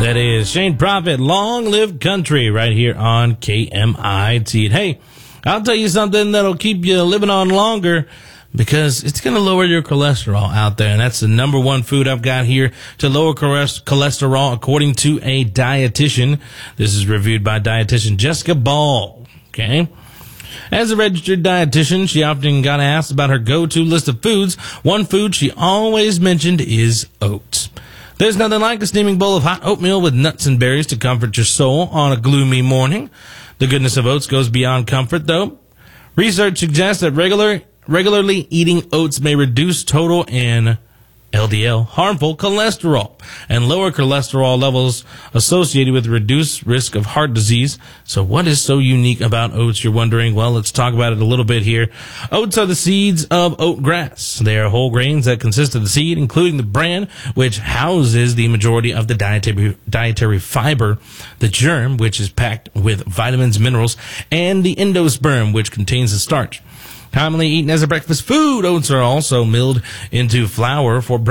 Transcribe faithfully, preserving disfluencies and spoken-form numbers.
That is Shane Prophet, Long Live Country, right here on K M I T. Hey, I'll tell you something that'll keep you living on longer, because it's going to lower your cholesterol out there. And that's the number one food I've got here to lower cholesterol, according to a dietitian. This is reviewed by dietitian Jessica Ball. Okay. As a registered dietitian, she often got asked about her go-to list of foods. One food she always mentioned is oats. There's nothing like a steaming bowl of hot oatmeal with nuts and berries to comfort your soul on a gloomy morning. The goodness of oats goes beyond comfort, though. Research suggests that regular regularly eating oats may reduce total and L D L, harmful cholesterol, and lower cholesterol levels associated with reduced risk of heart disease. So what is so unique about oats, you're wondering? Well, let's talk about it a little bit here. Oats are the seeds of oat grass. They are whole grains that consist of the seed, including the bran, which houses the majority of the dietary, dietary fiber, the germ, which is packed with vitamins, minerals, and the endosperm, which contains the starch. Commonly eaten as a breakfast food, oats are also milled into flour for breakfast.